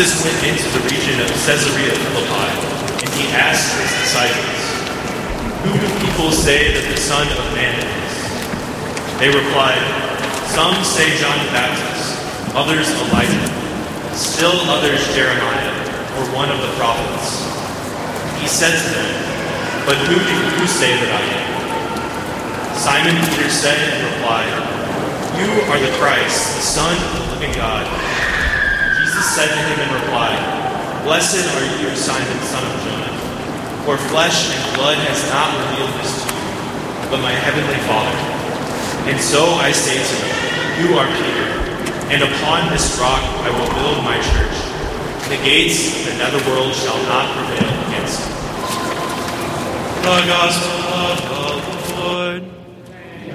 Jesus went into the region of Caesarea Philippi, and he asked his disciples, "Who do people say that the Son of Man is?" They replied, "Some say John the Baptist, others Elijah, still others Jeremiah, or one of the prophets." He said to them, "But who do you say that I am?" Simon Peter said and replied, "You are the Christ, the Son of the living God." Jesus said to him in reply, "Blessed are you, Simon, son of Jonah, for flesh and blood has not revealed this to you, but my heavenly Father. And so I say to you, you are Peter, and upon this rock I will build my church. The gates of the netherworld shall not prevail against it." The Gospel of